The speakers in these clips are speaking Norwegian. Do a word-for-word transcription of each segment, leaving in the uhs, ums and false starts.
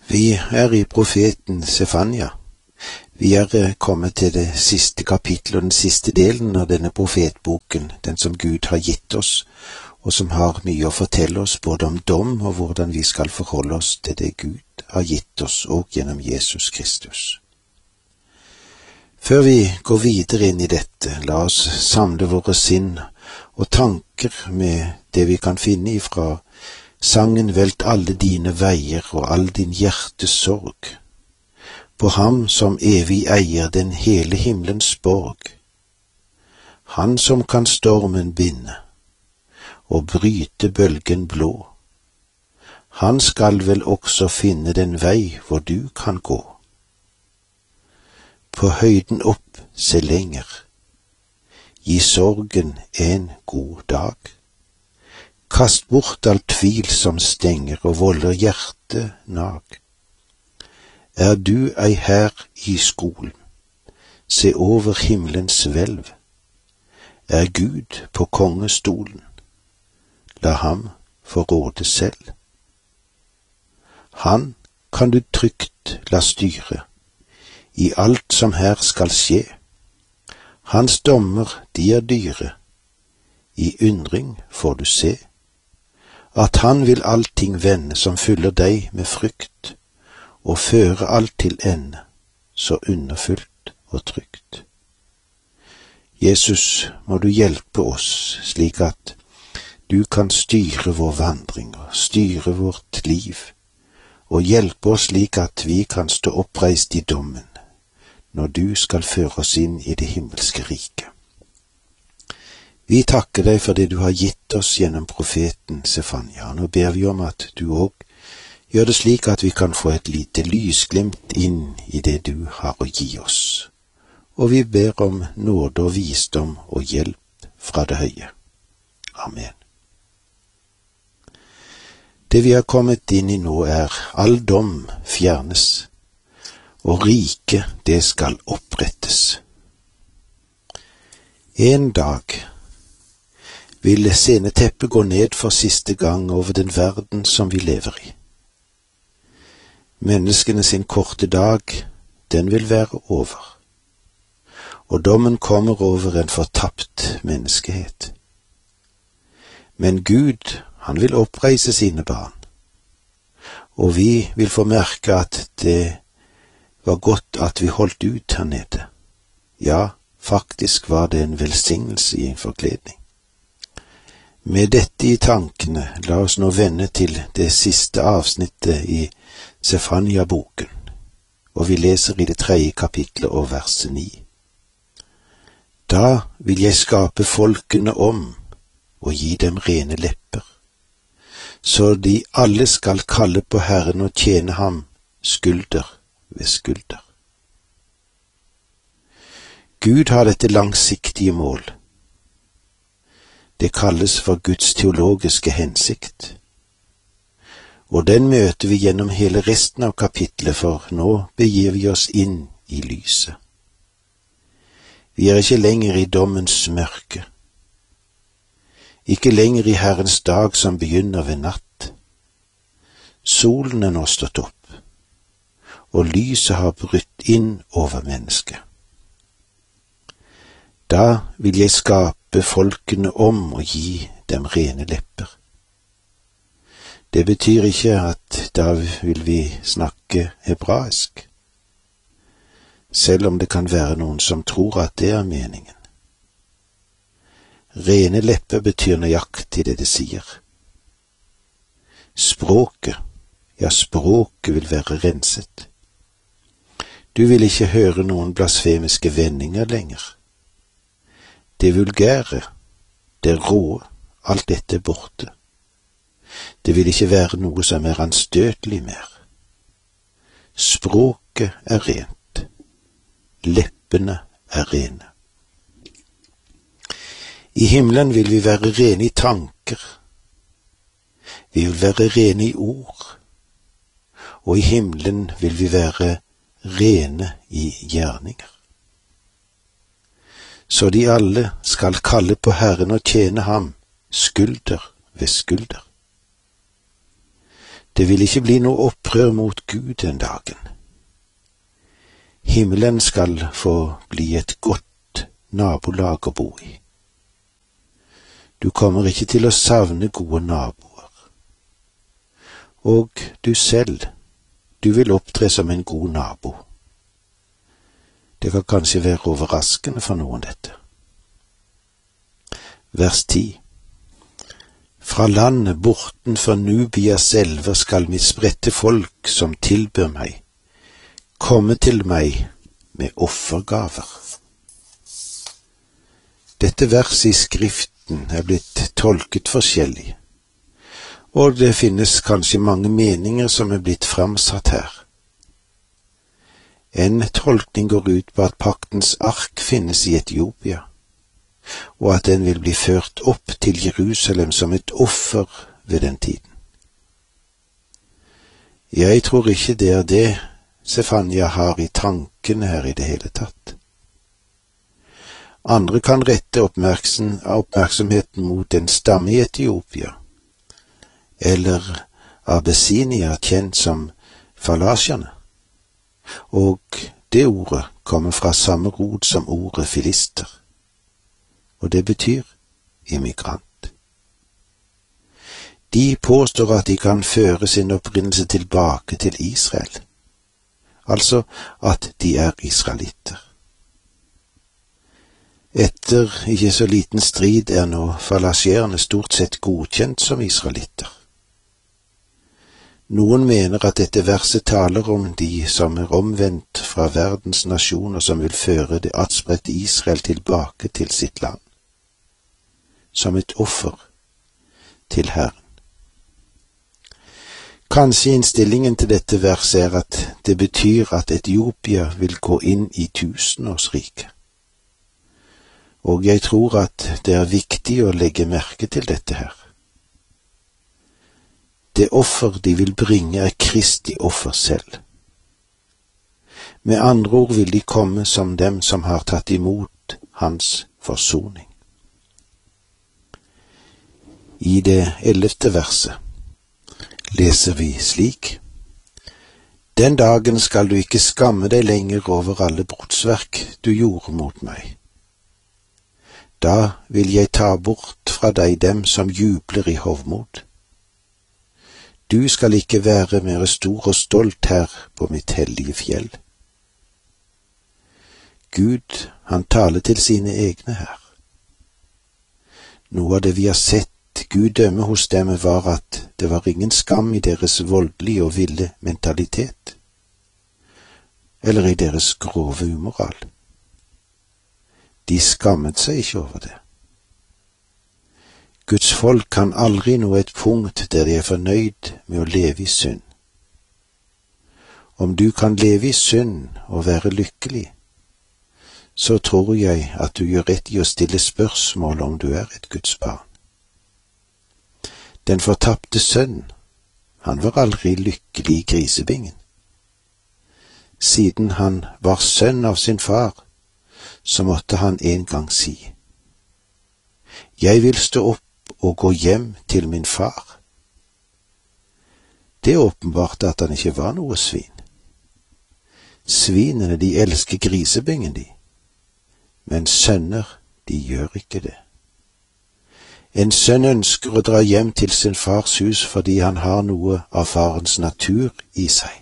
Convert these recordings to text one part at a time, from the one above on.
Vi er i profeten Sefania. Vi er kommet til det siste kapittel og den siste delen av denne profetboken, den som Gud har gitt oss, og som har mye å fortelle oss både om dom og hvordan vi skal forholde oss til det Gud har gitt oss, og gjennom Jesus Kristus. Før vi går videre inn i dette, la oss samle våre sinn og tanker med det vi kan finne ifra sangen «Velt alle dine veier og all din hjertes sorg», på ham som evig eier den hele himmelens borg, han som kan stormen binde og bryte bølgen blå, han skal vel også finne den vei hvor du kan gå. På høyden opp se lenger, gi sorgen en god dag. Kast bort all tvil som stenger og volder hjertet nag. Er du ei her i skolen, se over himmelens hvelv. Er Gud på kongestolen, la ham få råde selv. Han kan du trygt la styre i alt som her skal skje. Hans dommer, de er dyre, i undring får du se, at han vil allting vende som fyller deg med frykt, og føre alt til ende, så underfullt og trygt. Jesus, må du hjelpe oss slik at du kan styre vår vandring og styre vårt liv, og hjelpe oss slik at vi kan stå oppreist i dommen, når du skal føre oss inn i det himmelske riket. Vi takker deg for det du har gitt oss gjennom profeten Sefania. Nå ber vi om at du også gjør det slik at vi kan få et lite lysglimt inn i det du har å gi oss. Og vi ber om nåde og visdom og hjelp fra det høye. Amen. Det vi har kommet inn i nå er all dom fjernes, og riket det skal opprettes. En dag vil sceneteppet gå ned for siste gang over den verden som vi lever i. Menneskene sin korte dag, den vil være over, og dommen kommer over en fortapt menneskehet. Men Gud, han vil oppreise sine barn, og vi vil få merke at det var godt at vi holdt ut her nede. Ja, faktisk var det en velsignelse i en forkledning. Med dette i tankene, la oss nå vende til det siste avsnittet i Sefania-boken, og vi leser i det tredje kapitlet og verset ni. Da vil jeg skape folkene om og gi dem rene lepper, så de alle skal kalle på Herren og tjene ham skulder ved skulder. Gud har dette langsiktige mål. Det kalles for Guds teologiske hensikt, og den møter vi gjennom hele resten av kapitlet, for nå begir vi oss inn i lyset. Vi er ikke lenger i dommens mørke, ikke lenger i Herrens dag som begynner ved natt. Solen er nå stått opp, og lyset har brutt inn over mennesket. Da vil jeg skape folkene om og gi dem rene lepper. Det betyr ikke at da vil vi snakke hebraisk, selv om det kan være noen som tror at det er meningen. Rene lepper betyr nøyaktig det det sier. Språket, ja språket vil være renset. Du vil ikke høre noen blasfemiske vendinger lenger. Det vulgære, det råe, alt dette er borte. Det vil ikke være noe som er anstøtelig mer. Språket er rent. Leppene er rene. I himmelen vil vi være rene i tanker. Vi vil være rene i ord. Og i himmelen vil vi være rene i gjerninger. Så de alle skal kalle på Herren og tjene ham skulder ved skulder. Det vil ikke bli noe opprør mot Gud den dagen. Himmelen skal få bli et godt nabolag å bo i. Du kommer ikke til å savne gode naboer. Og du selv, du vil opptre som en god nabo. Det kan kanskje være overraskende for noen dette. Vers ti. Fra landet bortenfor Nubias elver skal mitt spredte folk som tilbyr meg, komme til meg med offergaver. Dette verset i Skriften er blitt tolket forskjellig, og det finnes kanskje mange meninger som er blitt framsatt her. En tolkning går ut på at paktens ark finnes i Etiopia, og at den vil bli ført opp til Jerusalem som et offer ved den tiden. Jeg tror ikke det er det Sefania har i tankene her i det hele tatt. Andre kan rette oppmerksom, oppmerksomheten mot en stamme i Etiopia, eller Abessinia, kjent som falasjerne, og det ordet kommer fra samme rot som ordet filister, og det betyr immigrant. De påstår at de kan føre sin opprinnelse tilbake til Israel, altså at de er israelitter. Etter ikke så liten strid er nå falasjerene stort sett godkjent som israelitter. Noen mener at dette verset taler om de som er omvendt fra verdens nasjoner som vil føre det adspredte Israel tilbake til sitt land, som et offer til Herren. Kanskje innstillingen til dette verset er at det betyr at Etiopia vil gå inn i tusenårsriket. Og jeg tror at det er viktig å legge merke til dette her. Det offer de vil bringe er Kristi offer selv. Med andre ord vil de komme som dem som har tatt imot hans forsoning. I det ellevte verset leser vi slik: Den dagen skal du ikke skamme deg lenger over alle brotsverk du gjorde mot meg. Da vil jeg ta bort fra deg dem som jubler i hovmod. Du skal ikke være mer stor og stolt her på mitt hellige fjell. Gud, han taler til sine egne her. Noe av det vi har sett Gud dømme hos dem var at det var ingen skam i deres voldelige og ville mentalitet, eller i deres grove umoral. De skammet seg ikke over det. Guds folk kan aldri nå et punkt der de er fornøyd med å leve i synd. Om du kan leve i synd og være lykkelig, så tror jeg at du gjør rett i å stille spørsmål om du er et Guds barn. Den fortapte sønn, han var aldri lykkelig i grisebingen. Siden han var sønn av sin far, så måtte han en gang si: Jeg vil stå opp og gå hjem til min far. Det er åpenbart at han ikke var noe svin. Svinene, de elsker grisebingen, de, men sønner, de gjør ikke det. En sønn ønsker å dra hjem til sin fars hus fordi han har noe av farens natur i seg.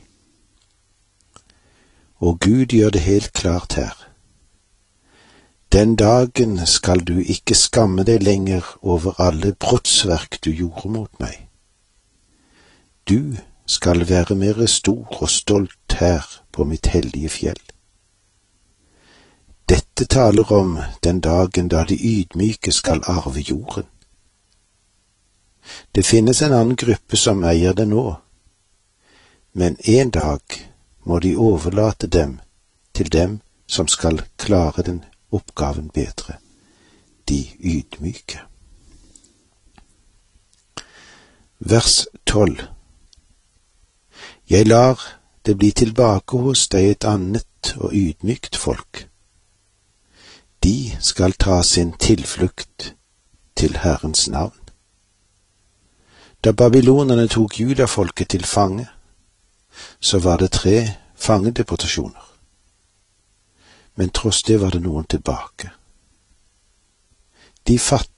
Og Gud gjør det helt klart her. Den dagen skal du ikke skamme deg lenger over alle brotsverk du gjorde mot meg. Du skal være mer stor og stolt her på mitt hellige fjell. Dette taler om den dagen da de ydmyke skal arve jorden. Det finnes en annen gruppe som eier det nå, men en dag må de overlate dem til dem som skal klare den oppgaven bedre, de ydmyke. Vers tolv. Jeg lar det bli tilbake hos deg et annet og ydmykt folk. De skal ta sin tilflukt til Herrens navn. Da babylonerne tok judafolket til fange, så var det tre fangedeportasjoner. Men tross det var det noen tilbake. De fattige